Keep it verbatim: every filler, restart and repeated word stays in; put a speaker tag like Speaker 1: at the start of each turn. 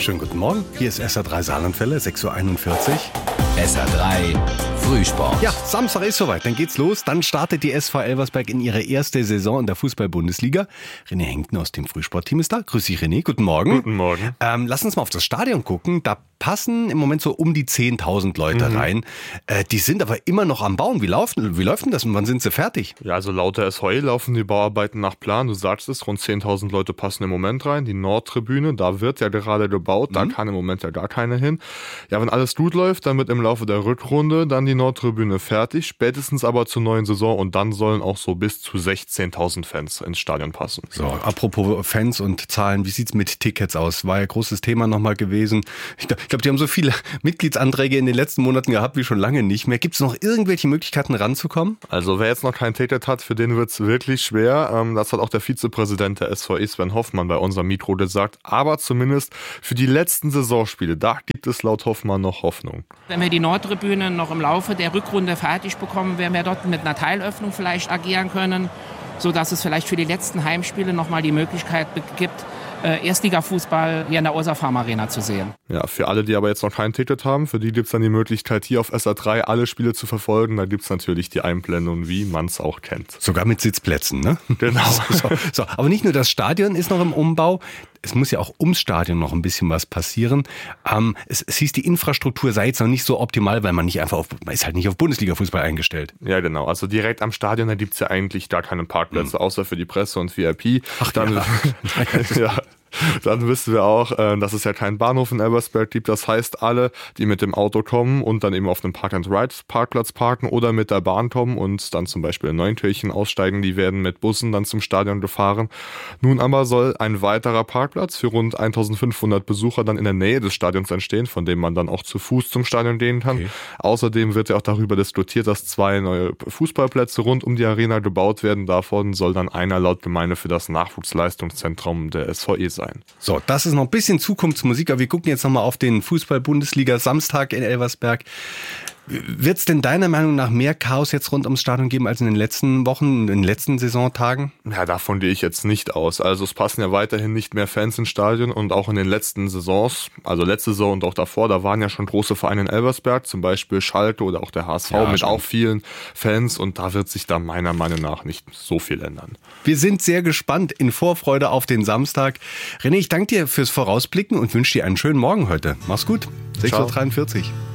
Speaker 1: Schönen guten Morgen, hier ist S R drei Saarlandwelle, sechs Uhr einundvierzig.
Speaker 2: S R drei Frühsport.
Speaker 1: Ja, Samstag ist soweit, dann geht's los. Dann startet die S V Elversberg in ihre erste Saison in der Fußball-Bundesliga. René Henkten aus dem Frühsportteam ist da. Grüß dich, René, guten Morgen.
Speaker 3: Guten Morgen.
Speaker 1: Ähm, lass uns mal auf das Stadion gucken. Da passen im Moment so um die zehntausend Leute mhm. rein. Äh, die sind aber immer noch am Bauen. Wie läuft, wie läuft denn das und wann sind sie fertig?
Speaker 3: Ja, also laut der S V E laufen die Bauarbeiten nach Plan. Du sagst es, rund zehntausend Leute passen im Moment rein. Die Nordtribüne, da wird ja gerade gebaut. Da mhm. kann im Moment ja gar keine hin. Ja, wenn alles gut läuft, dann wird im Laufe der Rückrunde dann die Nordtribüne fertig. Spätestens aber zur neuen Saison und dann sollen auch so bis zu sechzehntausend Fans ins Stadion passen.
Speaker 1: So, apropos Fans und Zahlen, wie sieht's mit Tickets aus? War ja großes Thema nochmal gewesen. Ich glaube, glaub, die haben so viele Mitgliedsanträge in den letzten Monaten gehabt wie schon lange nicht mehr. Gibt es noch irgendwelche Möglichkeiten ranzukommen?
Speaker 3: Also wer jetzt noch kein Ticket hat, für den wird es wirklich schwer. Das hat auch der Vizepräsident der S V E, Sven Hoffmann, bei unserem Mikro gesagt. Aber zumindest für die letzten Saisonspiele, da gibt es laut Hoffmann noch Hoffnung.
Speaker 4: Wenn wir die Nordtribüne noch im Laufe der Rückrunde fertig bekommen, werden wir dort mit einer Teilöffnung vielleicht agieren können, sodass es vielleicht für die letzten Heimspiele nochmal die Möglichkeit gibt, Erstliga-Fußball hier in der Osapharm Arena zu sehen.
Speaker 3: Ja, für alle, die aber jetzt noch kein Ticket haben, für die gibt es dann die Möglichkeit, hier auf S R drei alle Spiele zu verfolgen. Da gibt es natürlich die Einblendung, wie man es auch kennt.
Speaker 1: Sogar mit Sitzplätzen, ne?
Speaker 3: Genau.
Speaker 1: so, so. Aber nicht nur das Stadion ist noch im Umbau, es muss ja auch ums Stadion noch ein bisschen was passieren. Ähm, es, es hieß, die Infrastruktur sei jetzt noch nicht so optimal, weil man nicht einfach auf, man ist halt nicht auf Bundesliga-Fußball eingestellt.
Speaker 3: Ja, genau. Also direkt am Stadion, da gibt es ja eigentlich gar keine Parkplätze, mhm. außer für die Presse und V I P.
Speaker 1: Ach,
Speaker 3: dann,
Speaker 1: ja.
Speaker 3: ja. Dann wissen wir auch, dass es ja keinen Bahnhof in Elversberg gibt. Das heißt, alle, die mit dem Auto kommen und dann eben auf einem Park-and-Ride-Parkplatz parken oder mit der Bahn kommen und dann zum Beispiel in Neunkirchen aussteigen, die werden mit Bussen dann zum Stadion gefahren. Nun aber soll ein weiterer Parkplatz für rund eintausendfünfhundert Besucher dann in der Nähe des Stadions entstehen, von dem man dann auch zu Fuß zum Stadion gehen kann. Okay. Außerdem wird ja auch darüber diskutiert, dass zwei neue Fußballplätze rund um die Arena gebaut werden. Davon soll dann einer laut Gemeinde für das Nachwuchsleistungszentrum der S V E sein.
Speaker 1: So, das ist noch ein bisschen Zukunftsmusik, aber wir gucken jetzt nochmal auf den Fußball-Bundesliga Samstag in Elversberg. Wird es denn deiner Meinung nach mehr Chaos jetzt rund ums Stadion geben als in den letzten Wochen, in den letzten Saisontagen?
Speaker 3: Ja, davon gehe ich jetzt nicht aus. Also es passen ja weiterhin nicht mehr Fans ins Stadion und auch in den letzten Saisons, also letzte Saison und auch davor, da waren ja schon große Vereine in Elversberg, zum Beispiel Schalke oder auch der H S V ja, mit schon. Auch vielen Fans und da wird sich da meiner Meinung nach nicht so viel ändern.
Speaker 1: Wir sind sehr gespannt in Vorfreude auf den Samstag. René, ich danke dir fürs Vorausblicken und wünsche dir einen schönen Morgen heute. Mach's gut. sechs Uhr dreiundvierzig.